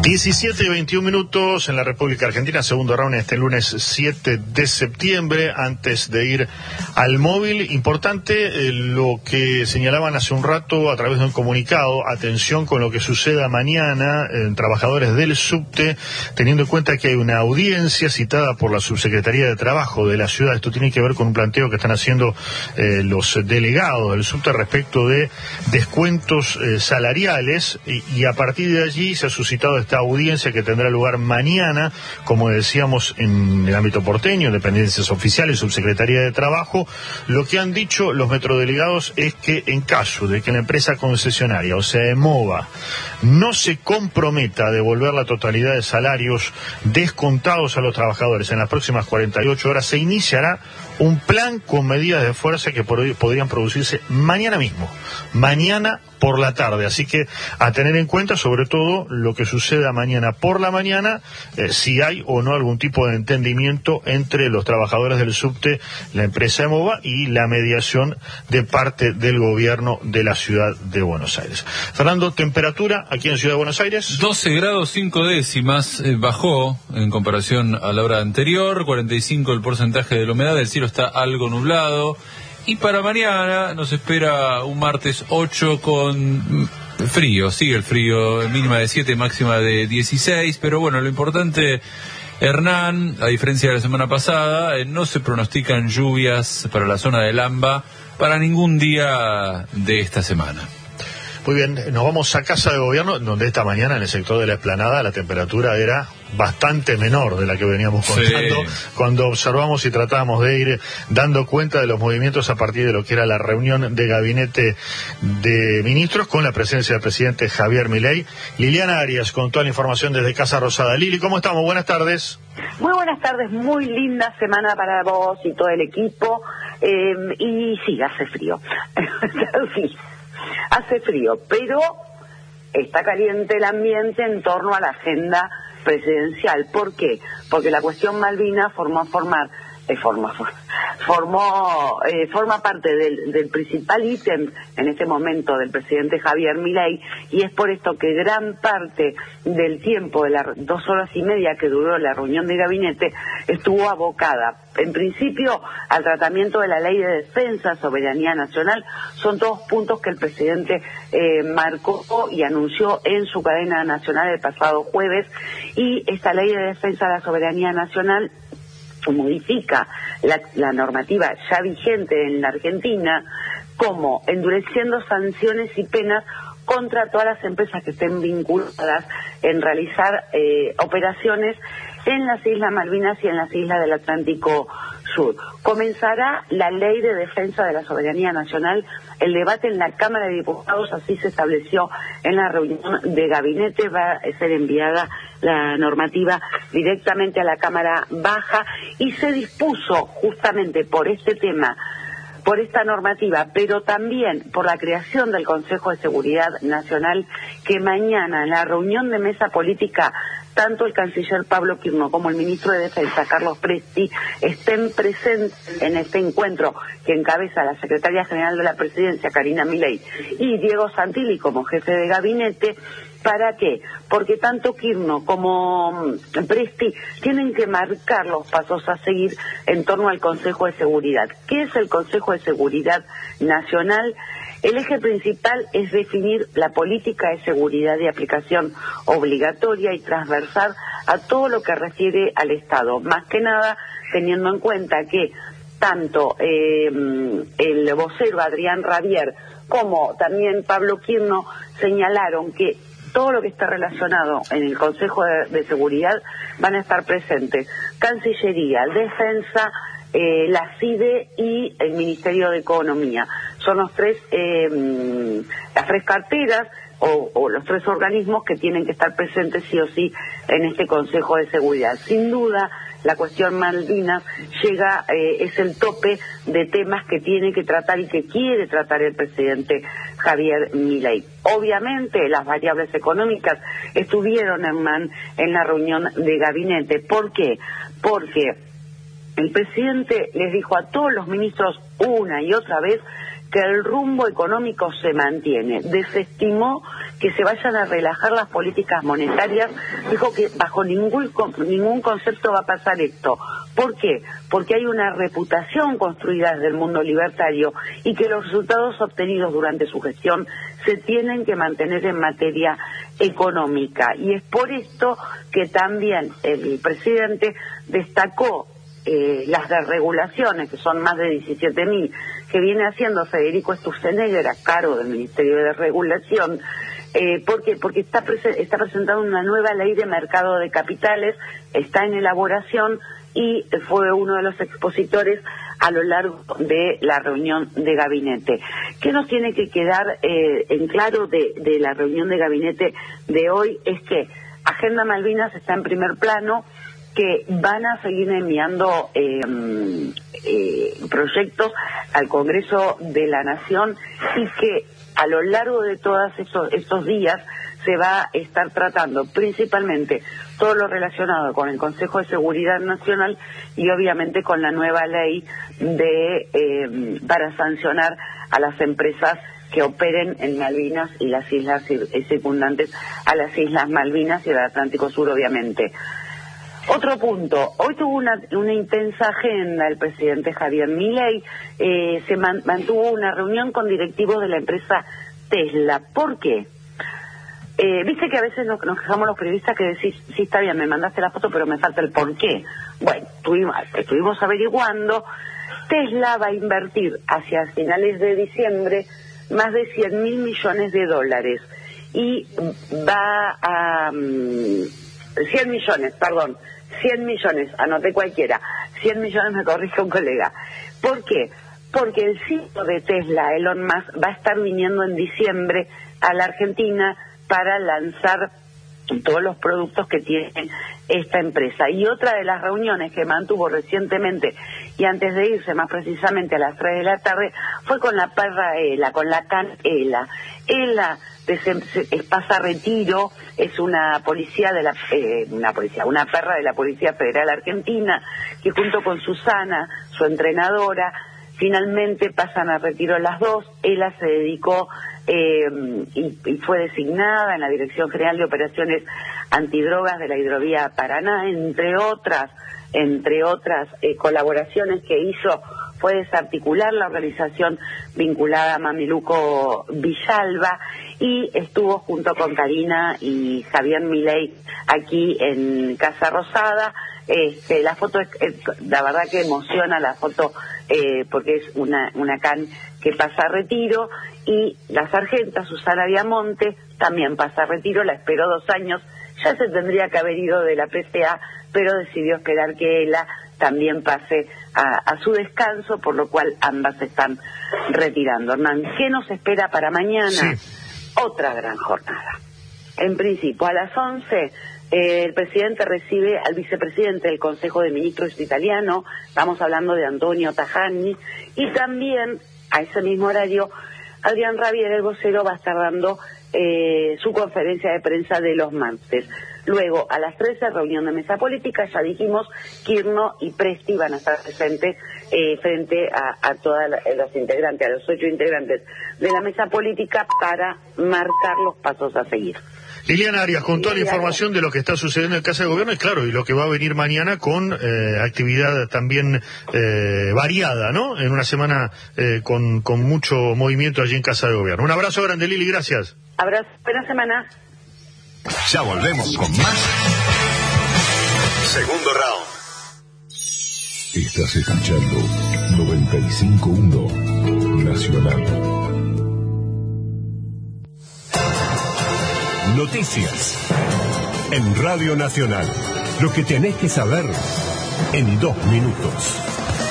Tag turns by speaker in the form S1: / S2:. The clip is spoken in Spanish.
S1: 17 y 21 minutos en la República Argentina, segundo round este lunes 7 de septiembre. Antes de ir al móvil, importante lo que señalaban hace un rato a través de un comunicado. Atención con lo que suceda mañana en trabajadores del subte, teniendo en cuenta que hay una audiencia citada por la Subsecretaría de Trabajo de la ciudad. Esto tiene que ver con un planteo que están haciendo los delegados del subte respecto de descuentos salariales y a partir de allí se ha suscitado esta audiencia que tendrá lugar mañana, como decíamos, en el ámbito porteño, dependencias oficiales, Subsecretaría de Trabajo. Lo que han dicho los metrodelegados es que en caso de que la empresa concesionaria, o sea, EMOVA, no se comprometa a devolver la totalidad de salarios descontados a los trabajadores en las próximas 48 horas, se iniciará un plan con medidas de fuerza que podrían producirse mañana mismo, mañana por la tarde. Así que a tener en cuenta sobre todo lo que suceda mañana por la mañana, si hay o no algún tipo de entendimiento entre los trabajadores del subte, la empresa EMOVA y la mediación de parte del gobierno de la ciudad de Buenos Aires. Fernando, temperatura aquí en Ciudad de Buenos Aires.
S2: 12 grados 5 décimas, bajó en comparación a la hora anterior, 45 el porcentaje de la humedad, el cielo está algo nublado. Y para mañana nos espera un martes 8 con frío, sigue el frío, mínima de 7, máxima de 16, pero bueno, lo importante, Hernán, a diferencia de la semana pasada, no se pronostican lluvias para la zona del AMBA para ningún día de esta semana.
S1: Muy bien, nos vamos a Casa de Gobierno, donde esta mañana en el sector de la Explanada la temperatura era bastante menor de la que veníamos contando, sí, cuando observamos y tratábamos de ir dando cuenta de los movimientos a partir de lo que era la reunión de gabinete de ministros con la presencia del presidente Javier Milei. Liliana Arias con toda la información desde Casa Rosada. Lili, ¿cómo estamos? Buenas tardes.
S3: Muy buenas tardes, muy linda semana para vos y todo el equipo, y sí, hace frío, sí. Hace frío, pero está caliente el ambiente en torno a la agenda presidencial. ¿Por qué? Porque la cuestión Malvinas forma parte del principal ítem en este momento del presidente Javier Milei, y es por esto que gran parte del tiempo de las 2 horas y media que duró la reunión de gabinete estuvo abocada en principio al tratamiento de la ley de defensa, soberanía nacional. Son todos puntos que el presidente marcó y anunció en su cadena nacional el pasado jueves, y esta ley de defensa de la soberanía nacional modifica la normativa ya vigente en la Argentina, como endureciendo sanciones y penas contra todas las empresas que estén vinculadas en realizar operaciones en las Islas Malvinas y en las islas del Atlántico Sur. Comenzará la Ley de Defensa de la Soberanía Nacional, el debate en la Cámara de Diputados, así se estableció en la reunión de gabinete. Va a ser enviada la normativa directamente a la Cámara Baja, y se dispuso justamente por este tema, por esta normativa, pero también por la creación del Consejo de Seguridad Nacional, que mañana en la reunión de mesa política tanto el canciller Pablo Quirno como el ministro de Defensa, Carlos Presti, estén presentes en este encuentro que encabeza la secretaria general de la Presidencia, Karina Milei, y Diego Santilli como jefe de gabinete. ¿Para qué? Porque tanto Quirno como Presti tienen que marcar los pasos a seguir en torno al Consejo de Seguridad. ¿Qué es el Consejo de Seguridad Nacional? El eje principal es definir la política de seguridad de aplicación obligatoria y transversal a todo lo que refiere al Estado, más que nada teniendo en cuenta que tanto el vocero Adrián Rabier como también Pablo Quirno señalaron que todo lo que está relacionado en el Consejo de Seguridad van a estar presentes Cancillería, Defensa, la CIDE y el Ministerio de Economía. Son las tres carteras o los 3 organismos que tienen que estar presentes sí o sí en este Consejo de Seguridad. Sin duda, la cuestión Malvinas es el tope de temas que tiene que tratar y que quiere tratar el presidente Javier Milei. Obviamente, las variables económicas estuvieron en la reunión de gabinete. ¿Por qué? Porque el presidente les dijo a todos los ministros una y otra vez que el rumbo económico se mantiene. Desestimó que se vayan a relajar las políticas monetarias, dijo que bajo ningún concepto va a pasar esto. ¿Por qué? Porque hay una reputación construida desde el mundo libertario y que los resultados obtenidos durante su gestión se tienen que mantener en materia económica. Y es por esto que también el presidente destacó las desregulaciones, que son más de 17.000, que viene haciendo Federico Sturzenegger a cargo del Ministerio de Desregulación. ¿Por qué? Porque está presentando una nueva ley de mercado de capitales, está en elaboración y fue uno de los expositores a lo largo de la reunión de gabinete. ¿Qué nos tiene que quedar en claro de la reunión de gabinete de hoy? Es que Agenda Malvinas está en primer plano, que van a seguir enviando proyectos al Congreso de la Nación y que a lo largo de todos estos días se va a estar tratando principalmente todo lo relacionado con el Consejo de Seguridad Nacional y obviamente con la nueva ley para sancionar a las empresas que operen en Malvinas y las islas circundantes a las Islas Malvinas y al Atlántico Sur, obviamente. Otro punto, hoy tuvo una intensa agenda el presidente Javier Milei, se mantuvo una reunión con directivos de la empresa Tesla. ¿Por qué? Viste que a veces nos quejamos los periodistas que decís, sí, está bien, me mandaste la foto, pero me falta el por qué. Bueno, estuvimos averiguando. Tesla va a invertir hacia finales de diciembre más de 100.000 millones de dólares y va a 100 millones, anoté cualquiera, 100 millones me corrige un colega. ¿Por qué? Porque el CEO de Tesla, Elon Musk, va a estar viniendo en diciembre a la Argentina para lanzar todos los productos que tiene esta empresa. Y otra de las reuniones que mantuvo recientemente, y antes de irse más precisamente a las 3 de la tarde, fue con la perra ELA, con la CAN ELA. ELA pasa retiro, es una perra de la Policía Federal Argentina, que junto con Susana, su entrenadora, finalmente pasan a retiro las dos. ELA se dedicó y fue designada en la Dirección General de Operaciones Antidrogas de la Hidrovía Paraná, entre otras colaboraciones que hizo fue desarticular la organización vinculada a Mameluco Villalba, y estuvo junto con Karina y Javier Milei aquí en Casa Rosada. La foto la verdad que emociona la foto, porque es una CAN que pasa a retiro, y la sargenta Susana Viamonte también pasa a retiro, la esperó 2 años, ya se tendría que haber ido de la PCA, pero decidió esperar que ella también pase a su descanso, por lo cual ambas se están retirando. Hernán, ¿qué nos espera para mañana?
S1: Sí.
S3: Otra gran jornada. En principio, a las 11, el presidente recibe al vicepresidente del Consejo de Ministros italiano, estamos hablando de Antonio Tajani, y también, a ese mismo horario, Adrián Rabier, el vocero, va a estar dando su conferencia de prensa de los martes. Luego, a las 13, reunión de mesa política, ya dijimos, Kirno y Presti van a estar presentes frente a todos los integrantes, a los 8 integrantes de la mesa política, para marcar los pasos a seguir.
S1: Liliana Arias, con toda la información de lo que está sucediendo en Casa de Gobierno, y claro, y lo que va a venir mañana con actividad también variada, ¿no? En una semana con mucho movimiento allí en Casa de Gobierno. Un abrazo grande, Lili, gracias.
S3: Abrazo, buena semana.
S4: Ya volvemos con más. Segundo round.
S5: Estás escuchando 95.1 Nacional.
S4: Noticias en Radio Nacional. Lo que tenés que saber en 2 minutos.